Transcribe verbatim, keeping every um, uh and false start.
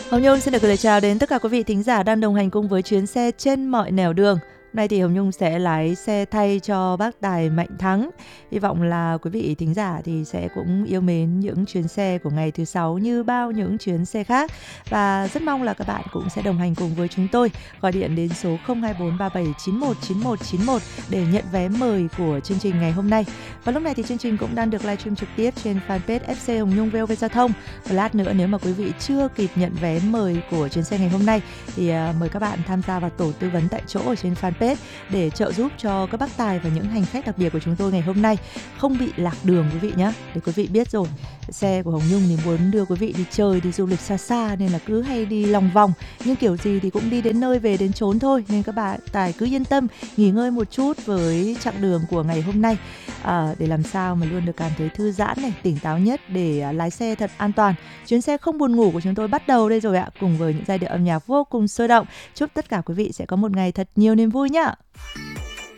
Hồng Nhung xin được gửi lời chào đến tất cả quý vị thính giả đang đồng hành cùng với chuyến xe trên mọi nẻo đường. Hôm nay thì Hồng Nhung sẽ lái xe thay cho bác Tài Mạnh Thắng. Hy vọng là quý vị thính giả thì sẽ cũng yêu mến những chuyến xe của ngày thứ sáu như bao những chuyến xe khác. Và rất mong là các bạn cũng sẽ đồng hành cùng với chúng tôi. Gọi điện đến số không hai bốn ba bảy chín một chín một chín một để nhận vé mời của chương trình ngày hôm nay. Và lúc này thì chương trình cũng đang được livestream trực tiếp trên fanpage ép xê Hồng Nhung vê o vê Giao thông. Và lát nữa nếu mà quý vị chưa kịp nhận vé mời của chuyến xe ngày hôm nay thì uh, mời các bạn tham gia vào tổ tư vấn tại chỗ ở trên fanpage để trợ giúp cho các bác Tài và những hành khách đặc biệt của chúng tôi ngày hôm nay không bị lạc đường quý vị nhé. Để quý vị biết rồi, xe của Hồng Nhung thì muốn đưa quý vị đi chơi, đi du lịch xa xa nên là cứ hay đi lòng vòng, nhưng kiểu gì thì cũng đi đến nơi về đến chốn thôi, nên các bạn Tài cứ yên tâm nghỉ ngơi một chút với chặng đường của ngày hôm nay à, để làm sao mà luôn được cảm thấy thư giãn này, tỉnh táo nhất để uh, lái xe thật an toàn. Chuyến xe không buồn ngủ của chúng tôi bắt đầu đây rồi ạ, cùng với những giai điệu âm nhạc vô cùng sôi động. Chúc tất cả quý vị sẽ có một ngày thật nhiều niềm vui nhá.